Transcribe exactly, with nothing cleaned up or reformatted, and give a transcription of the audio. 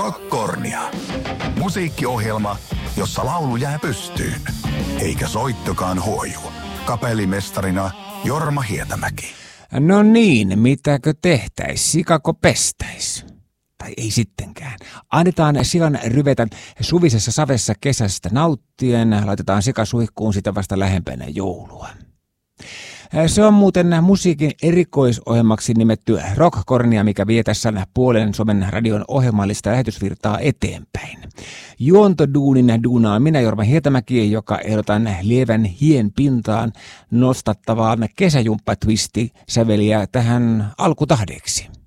Rockkornia. Musiikkiohjelma, jossa laulu jää pystyyn, eikä soittokaan huoju. Kapellimestarina Jorma Hietämäki. No niin, mitäkö tehtäis? Sikako pestäis? Tai ei sittenkään. Annetaan sikan ryvetä suvisessa savessa kesästä nauttien. Laitetaan sika suihkuun sitä vasta lähempänä joulua. Se on muuten musiikin erikoisohjelmaksi nimetty Rockkornia, mikä vie tässä puolen Suomen radion ohjelmallista lähetysvirtaa eteenpäin. Juontoduunin duunaa minä Jorma Hietämäki, joka ehdotan lievän hien pintaan nostattavaa kesäjumppatwisti säveliä tähän alkutahdeeksi.